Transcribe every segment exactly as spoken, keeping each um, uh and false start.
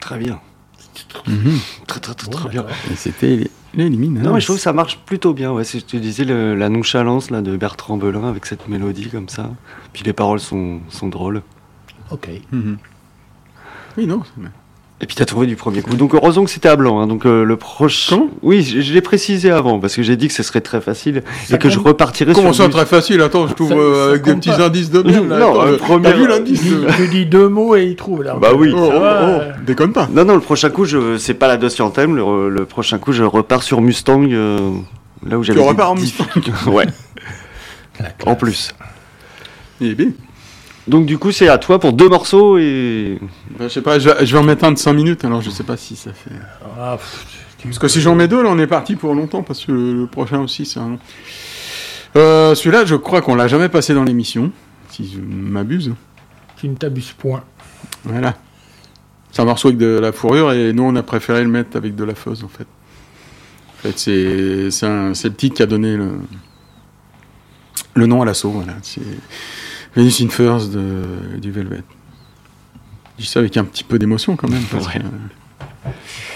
Très bien. Mm-hmm. Très, très, très, Bon, très bien. d'accord. Et c'était les, les Lumineers. Non, mais je trouve que ça marche plutôt bien. Ouais, si je te disais le- la nonchalance là, de Bertrand Belin avec cette mélodie comme ça. Puis les paroles sont, sont drôles. Ok. Mm-hmm. Oui, non. c'est- Et puis t'as trouvé du premier coup. Donc heureusement que c'était à blanc. Hein. Donc euh, le prochain. Comment Oui, je, je l'ai précisé avant parce que j'ai dit que ce serait très facile Ça et que je compte- repartirais Comment sur. ça, du- très facile? Attends, je trouve Ça- euh, ça avec des compte petits pas. indices de bien. Là. Non, Attends, un euh, premier- T'as vu l'indice de... Tu dis deux mots et il trouve là. Bah oui. Oh, Ça oh, va, oh, euh. déconne pas. Non, non, le prochain coup, je... c'est pas la Dossier Anthem. Le, le prochain coup, je repars sur Mustang. euh, Là où j'avais. Tu des repars en difficultés. Ouais, La classe. en plus. Eh bien, Donc du coup, c'est à toi pour deux morceaux et. bah, je sais pas, je vais, je vais en mettre un de cinq minutes, alors je sais pas si ça fait... Ah, pff, tu- Parce que si j'en mets deux, là, on est parti pour longtemps, parce que le, le prochain aussi, c'est un long. Euh, celui-là, je crois qu'on l'a jamais passé dans l'émission, si je m'abuse. tu ne t'abuses point. Voilà. C'est un morceau avec de la fourrure, et nous, on a préféré le mettre avec de la fuzz, en fait. En fait, c'est, c'est, un, c'est le titre qui a donné le, le nom à l'assaut, voilà. C'est Venus in Furs de, du Velvet. Je dis ça avec un petit peu d'émotion, quand même. Parce Ouais. que, euh,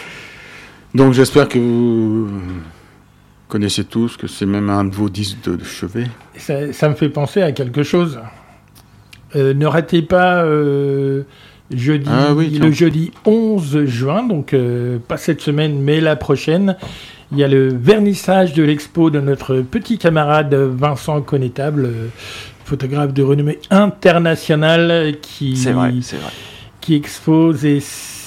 donc, j'espère que vous connaissez tous, que c'est même un de vos disques de, de chevet. Ça, ça me fait penser à quelque chose. Euh, ne ratez pas euh, jeudi, Ah oui, tiens. le jeudi onze juin, donc euh, pas cette semaine, mais la prochaine. Il y a le vernissage de l'expo de notre petit camarade Vincent Connétable, euh, photographe de renommée internationale, qui, C'est vrai, c'est vrai. qui expose et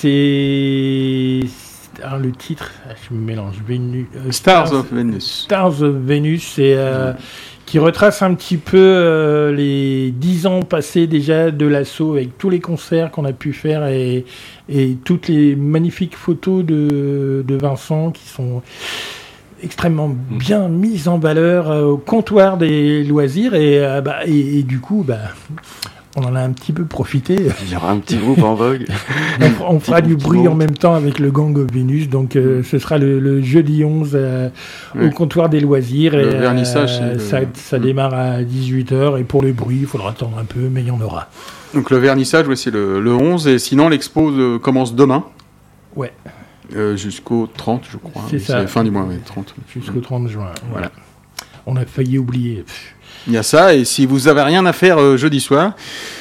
c'est... Ah, le titre, ah, je me mélange. Vénus, euh, Stars of Venus. Stars of Venus, c'est, euh, qui retrace un petit peu euh, les dix ans passés déjà de l'assaut avec tous les concerts qu'on a pu faire et, et toutes les magnifiques photos de, de Vincent qui sont extrêmement bien mises en valeur euh, au comptoir des loisirs et, euh, bah, et, et du coup bah, on en a un petit peu profité. Il y aura un petit groupe en vogue. On, fera- on fera Petit du groupe bruit qui en monte. même temps avec le Gang of Venus. Donc, euh, ce sera le, le jeudi onze euh, Ouais. au comptoir des loisirs. Le et, vernissage, c'est le- ça, ça Mm. démarre à dix-huit heures. Et pour le bruit, il faudra attendre un peu, mais il y en aura. Donc le vernissage, ouais, c'est le, le onze, et sinon l'expo euh, commence demain, Ouais, euh, jusqu'au trente, je crois. C'est ça. la fin du mois, oui, trente. jusqu'au trente juin. Voilà. Voilà. On a failli oublier. Pff. Il y a ça, et si vous avez rien à faire euh, jeudi soir,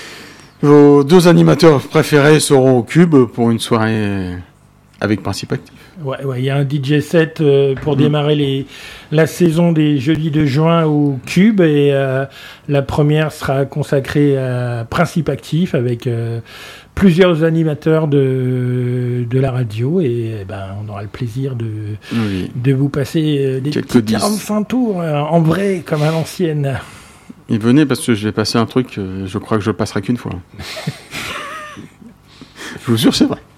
vos deux animateurs préférés seront au Cube pour une soirée avec Principe Actif. Ouais, ouais, il y a un D J set euh, pour Mm. démarrer les, la saison des jeudis de juin au Cube. Et euh, la première sera consacrée à Principe Actif avec euh, plusieurs animateurs de, de la radio. Et eh ben, on aura le plaisir de, Oui. de vous passer euh, des Quelques petits dix. quarante-cinq tours euh, en vrai, comme à l'ancienne. Et venez parce que je vais passer un truc, euh, je crois que je le passerai qu'une fois. Je vous jure, c'est vrai.